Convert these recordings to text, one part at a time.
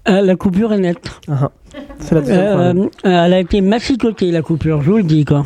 La coupure est nette. C'est la deuxième fois. Elle a été massicotée, la coupure, je vous le dis, quoi.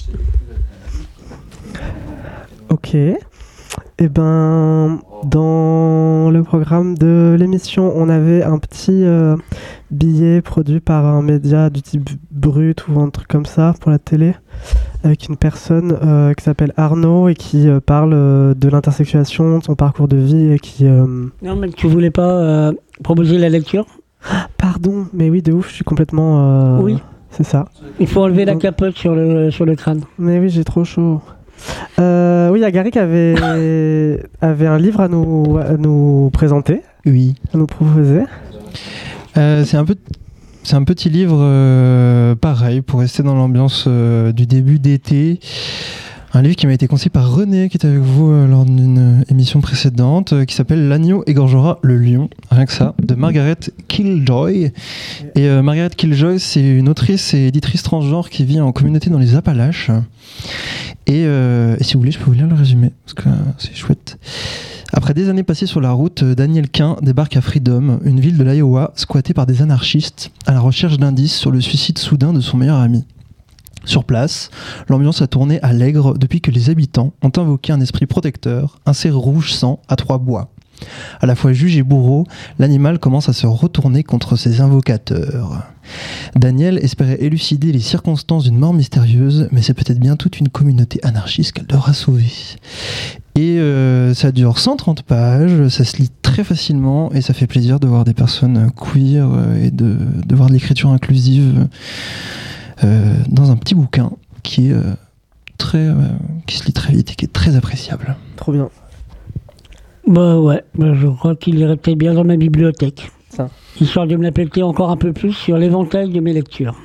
Ok. Eh ben, dans le programme de l'émission, on avait un petit billet produit par un média du type Brut ou un truc comme ça pour la télé, avec une personne qui s'appelle Arnaud et qui parle de l'intersexuation, de son parcours de vie et qui... Non, mais tu voulais pas proposer la lecture ? Pardon, mais oui, de ouf, je suis complètement... Oui. C'est ça. Il faut enlever la capote sur le crâne. Mais oui, j'ai trop chaud. Oui, Agaric avait un livre à nous présenter. Oui. À nous proposer. C'est un petit livre pareil, pour rester dans l'ambiance du début d'été. Un livre qui m'a été conseillé par René, qui était avec vous lors d'une émission précédente, qui s'appelle L'agneau égorgera le lion, rien que ça, de Margaret Killjoy. Et Margaret Killjoy, c'est une autrice et éditrice transgenre qui vit en communauté dans les Appalaches. Et si vous voulez, je peux vous lire le résumé, parce que c'est chouette. Après des années passées sur la route, Daniel Quint débarque à Freedom, une ville de l'Iowa squattée par des anarchistes, à la recherche d'indices sur le suicide soudain de son meilleur ami. Sur place, l'ambiance a tourné à l'aigre depuis que les habitants ont invoqué un esprit protecteur, un cerf rouge sang à 3 bois. À la fois juge et bourreau, l'animal commence à se retourner contre ses invocateurs. Daniel espérait élucider les circonstances d'une mort mystérieuse, mais c'est peut-être bien toute une communauté anarchiste qu'elle devra sauver. Et ça dure 130 pages, ça se lit très facilement et ça fait plaisir de voir des personnes queer et de voir de l'écriture inclusive dans un petit bouquin qui est qui se lit très vite et qui est très appréciable. Trop bien. Bah ouais, je crois qu'il irait peut-être bien dans ma bibliothèque. Ça. Histoire de me la péter encore un peu plus sur l'éventail de mes lectures.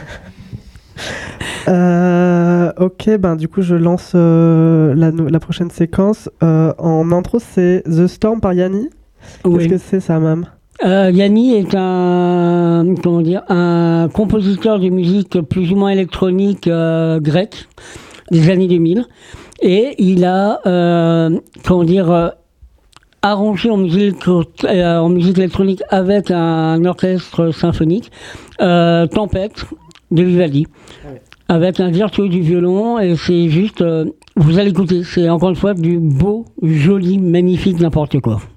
Ok, ben du coup je lance la prochaine séquence. En intro, c'est The Storm par Yanni. Oui. Qu'est-ce que c'est ça, Mam? Yanni est un compositeur de musique plus ou moins électronique grec des années 2000, et il a arrangé en musique électronique avec un orchestre symphonique Tempête de Vivaldi, avec un virtuose du violon, et c'est juste vous allez écouter, c'est encore une fois du beau, joli, magnifique, n'importe quoi.